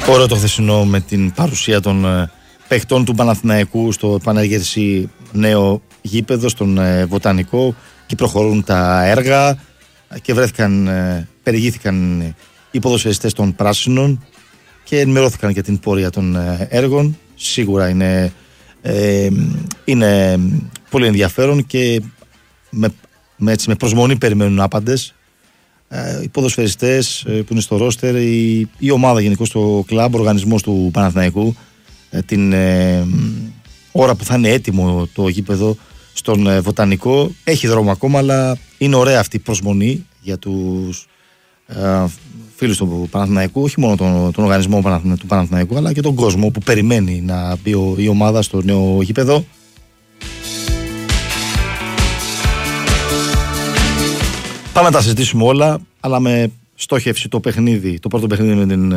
Ωραίο το χθεσινό με την παρουσία των παιχτών του Παναθηναϊκού στο επανέγερση νέο γήπεδο στον Βοτανικό και προχωρούν τα έργα και περιηγήθηκαν οι ποδοσφαιριστές των Πράσινων και ενημερώθηκαν για την πορεία των έργων. Σίγουρα είναι πολύ ενδιαφέρον και με προσμονή περιμένουν άπαντες οι ποδοσφαιριστές που είναι στο ρόστερ, η ομάδα γενικώς στο κλαμπ, ο οργανισμός του Παναθηναϊκού, την ώρα που θα είναι έτοιμο το γήπεδο στον Βοτανικό. Έχει δρόμο ακόμα, αλλά είναι ωραία αυτή η προσμονή για τους φίλους του Παναθηναϊκού, όχι μόνο τον οργανισμό του Παναθηναϊκού, αλλά και τον κόσμο που περιμένει να μπει η ομάδα στο νέο γήπεδο. Πάμε να τα συζητήσουμε όλα, αλλά με στόχευση το πρώτο παιχνίδι με την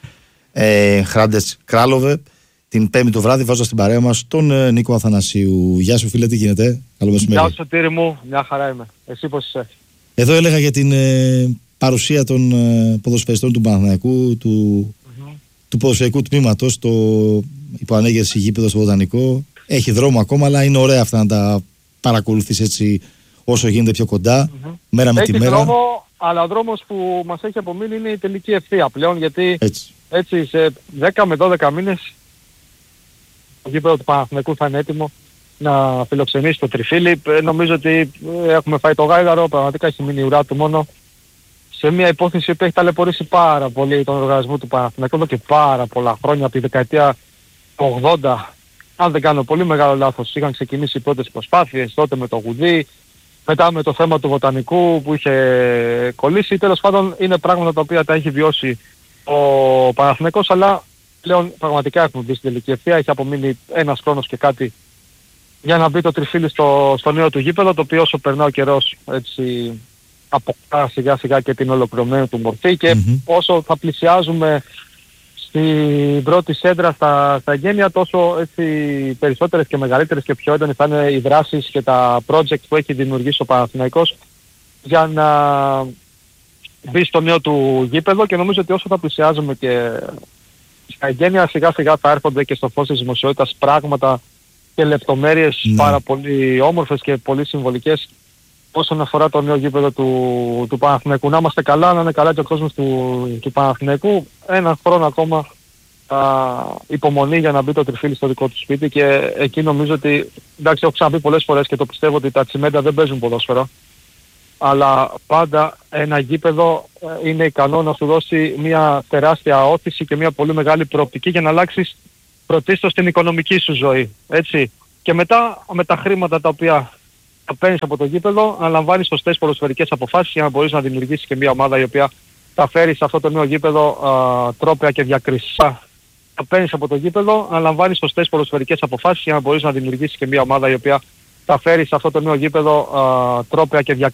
Hrádec Králové την Πέμπτη το βράδυ, βάζω στην παρέα μας τον Νίκο Αθανασίου. Γεια σου φίλε, τι γίνεται? Καλό μεσημέρι. Γεια σου Τύρι μου, μια χαρά είμαι. Εσύ πώς είσαι? Εδώ έλεγα για την παρουσία των ποδοσφαιριστών του Παναθηναϊκού, του ποδοσφαιρικού τμήματος, στο υποανέγερση γήπεδο στο Βοτανικό. Έχει δρόμο ακόμα, αλλά είναι ωραία αυτά να τα παρακολουθείς έτσι όσο γίνεται πιο κοντά, μέρα με τη μέρα. Έχει δρόμο, αλλά ο δρόμος που μας έχει απομείνει είναι η τελική ευθεία πλέον, γιατί έτσι σε 10 με 12 μήνες το γήπεδο του Παναθηναϊκού θα είναι έτοιμο να φιλοξενήσει το τριφύλι. Νομίζω ότι έχουμε φάει το γάιδαρο, πραγματικά έχει μείνει η ουρά του μόνο σε μια υπόθεση που έχει ταλαιπωρήσει πάρα πολύ τον οργανισμό του Παναθηναϊκού εδώ και πάρα πολλά χρόνια, από τη δεκαετία του 80. Αν δεν κάνω πολύ μεγάλο λάθος, είχαν ξεκινήσει οι πρώτες προσπάθειες τότε με το Γουδί, μετά με το θέμα του Βοτανικού που είχε κολλήσει. Τέλος πάντων είναι πράγματα τα οποία τα έχει βιώσει ο Παναθηναϊκός, αλλά πλέον πραγματικά έχουμε μπει στην τελική ευθεία. Έχει απομείνει ένας χρόνος και κάτι για να μπει το τριφύλι στο νέο του γήπεδο, το οποίο όσο περνά ο καιρός έτσι αποκτά σιγά σιγά και την ολοκληρωμένη του μορφή και όσο θα πλησιάζουμε στην πρώτη σέντρα στα εγγένεια, τόσο έτσι περισσότερες και μεγαλύτερες και πιο έντονες θα είναι οι δράσεις και τα project που έχει δημιουργήσει ο Παναθηναϊκός για να μπει στο νέο του γήπεδο, και νομίζω ότι όσο θα πλησιάζουμε και στα εγγένεια, σιγά σιγά θα έρχονται και στο φως της δημοσιότητας πράγματα και λεπτομέρειες πάρα πολύ όμορφες και πολύ συμβολικές όσον αφορά το νέο γήπεδο του Παναθηναϊκού. Να είμαστε καλά, να είναι καλά και ο κόσμος του Παναθηναϊκού. Ένα χρόνο ακόμα υπομονή για να μπει το τριφύλι στο δικό του σπίτι, και εκεί νομίζω ότι, εντάξει, έχω ξαναπεί πολλές φορές και το πιστεύω, ότι τα τσιμέντα δεν παίζουν ποδόσφαιρο, αλλά πάντα ένα γήπεδο είναι ικανό να σου δώσει μια τεράστια όθηση και μια πολύ μεγάλη προοπτική για να αλλάξεις πρωτίστως την οικονομική σου ζωή, έτσι. Και μετά με τα χρήματα τα οποία θα παίρνεις από το γήπεδο, να λαμβάνεις σωστές ποδοσφαιρικές αποφάσεις για να μπορείς να δημιουργήσεις και μια ομάδα η οποία θα φέρει σε αυτό το νέο γήπεδο τρόπαια και διακρίσεις. Θα παίρνεις από το γήπεδο, να λαμβάνεις σωστές ποδοσφαιρικές αποφάσεις για να μπορείς να δημιουργήσεις και μια ομάδα η οποία θα φέρει σε αυτό το νέο γήπεδο τρόπαια και διακρίσεις.